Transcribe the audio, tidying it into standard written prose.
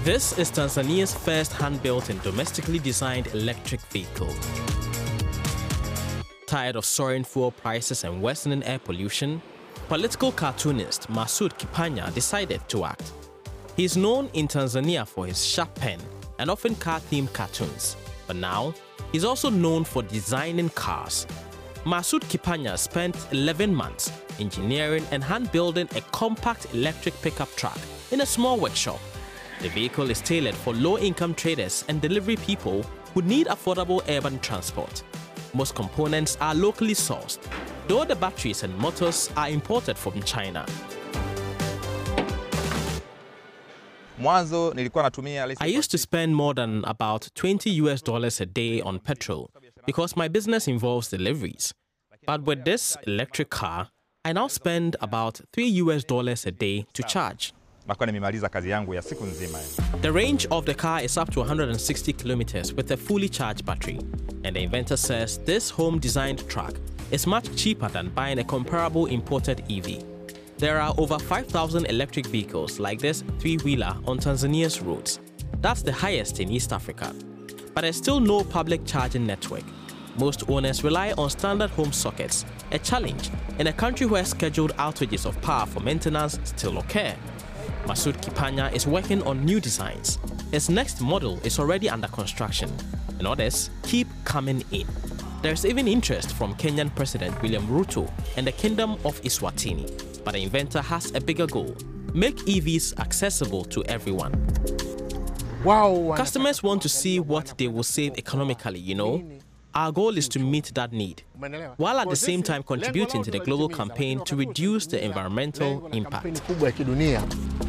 This is Tanzania's first hand-built and domestically designed electric vehicle. Tired of soaring fuel prices and worsening air pollution, political cartoonist Masoud Kipanya decided to act. He is known in Tanzania for his sharp pen and often car-themed cartoons, but now he's also known for designing cars. Masoud Kipanya spent 11 months engineering and hand-building a compact electric pickup truck in a small workshop. The vehicle is tailored for low-income traders and delivery people who need affordable urban transport. Most components are locally sourced, though the batteries and motors are imported from China. I used to spend more than about $20 a day on petrol because my business involves deliveries. But with this electric car, I now spend about $3 a day to charge. The range of the car is up to 160 kilometers with a fully charged battery, and the inventor says this home-designed truck is much cheaper than buying a comparable imported EV. There are over 5,000 electric vehicles like this three-wheeler on Tanzania's roads. That's the highest in East Africa. But there's still no public charging network. Most owners rely on standard home sockets, a challenge in a country where scheduled outages of power for maintenance still occur. Masoud Kipanya is working on new designs. His next model is already under construction, and others keep coming in. There's even interest from Kenyan President William Ruto and the Kingdom of Eswatini. But the inventor has a bigger goal: make EVs accessible to everyone. Wow! Customers want to see what they will save economically, you know. Our goal is to meet that need, while at the same time contributing to the global campaign to reduce the environmental impact.